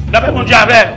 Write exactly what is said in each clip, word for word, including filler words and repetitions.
D'après mon Dieu avec.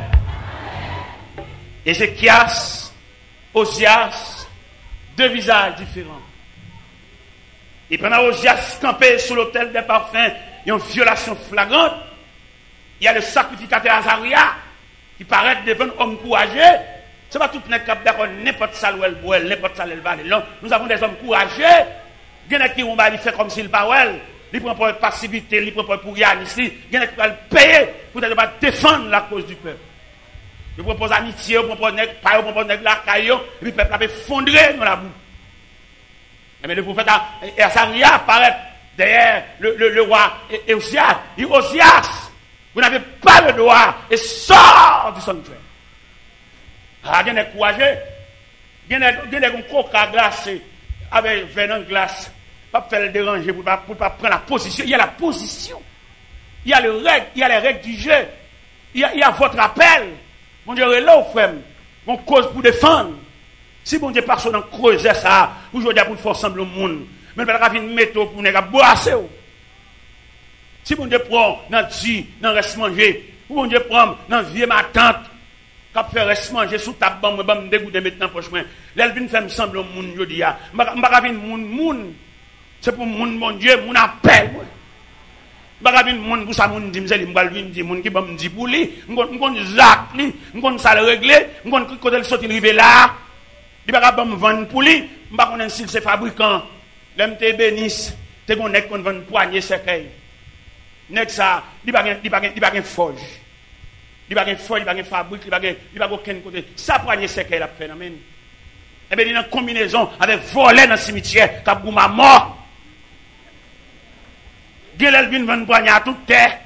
Ézéchias, Osias, deux visages différents. Et pendant Osias campé sous l'autel des parfums, il y a une violation flagrante. Il y a le sacrificateur Azaria qui paraît devant un homme courageux. Ce n'est pas tout le monde qui est d'accord, n'importe ça où elle boit, n'importe ça où elle va. Non, nous avons des hommes courageux. Il y en a qui vont faire comme s'il parle. Ils prennent pour passivité, ils prennent pour rien ici. Il y en a qui vont payer pour ne pas défendre la cause du peuple. Ils proposent amitié, ils proposent pas, ils proposent la caillou, et puis le peuple a effondré dans la boue. Mais le prophète Azaria apparaît derrière le, le, le roi Osias. Il dit Osias, vous n'avez pas le droit et sort du sanctuaire. Ah, il y a des courageux. Il y a des coca glacés avec venin glace. Pas faire le déranger pour ne pas, pas prendre la position. Il y a la position. Il y a le règle, il y a les règles du jeu. Il y a, il y a votre appel. Mon Dieu est là au frère. On cause pour défendre. Si mon Dieu personne en creuser ça, aujourd'hui pour faire sembler au monde. Mais il va y une méthode pour ne boisser. Si mon Dieu prend dans le dans reste manger, ou mon Dieu prend dans vieux ma tante, quand fait reste manger sous ta bande, je vais me dégoûter maintenant proche moi. L'elvin fait me sembler au monde aujourd'hui. Je ne vais pas venir monde monde. C'est pour mon mon Dieu, mon appel. Je ne vais pas venir monde pour ça monde dit, je vais venir dire monde qui va me dire pour lui, je vais zac lui, je vais ça le régler, je vais côté le sortir river là. Il va pas me vendre pour lui, je ne vais pas connaître si c'est fabricant. L'aime te bénisse, te connaît qu'on vend poignée cercueil. Nek ça, il va il va il va forge. Il va forge, il va fabrique, il va il va aucun côté. Ça poignée cercueil la phénomène. Et bien il y a une combinaison avec voler dans le cimetière, cap gouma mort. Gelel vinn vendre poignée à toute terre.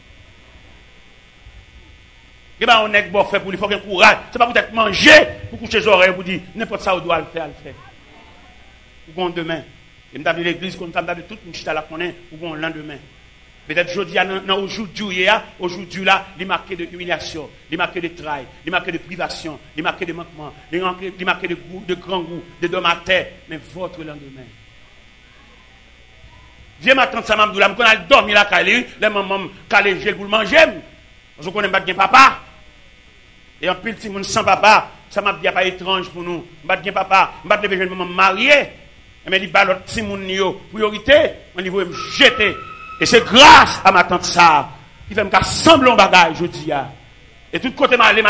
Et ben on est bon fait pour lui, faut qu'il courage. C'est pas peut-être manger pour coucher les oreilles pour dire n'importe ça on doit le faire, le faire. Pour demain. Et nous avons l'église comme ça, nous avons toute une chita la connaît pour le lendemain. Peut-être aujourd'hui, aujourd'hui, aujourd'hui là, il est marqué de humiliation, il est marqué de travail, il est marqué de privation, il est marqué de manquement, il est marqué de goût, de grand goût, de dom à terre, mais votre lendemain. Viens ma tante Samam Doula, quand elle dormir là, les mamans, calé gel pour le manger, parce qu'on n'aime pas bien papa. Et en plus, si on sans papa, ça m'a dit pas étrange pour nous. Pas bien papa, pas de jeune maman mariée. Mais il balot si mon yo priorité, on niveau me jeter. Et c'est grâce à ma tante ça qui fait me sembler un bagage, je dis. Et tout côté m'a